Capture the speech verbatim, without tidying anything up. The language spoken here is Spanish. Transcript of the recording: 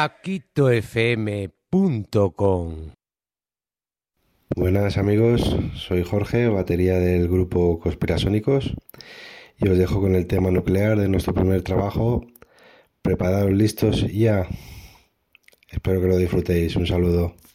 paquito f m punto com. Buenas amigos, soy Jorge, batería del grupo Conspirasónicos, y os dejo con el tema nuclear de nuestro primer trabajo. Preparados, listos, ya. Espero que lo disfrutéis. Un saludo.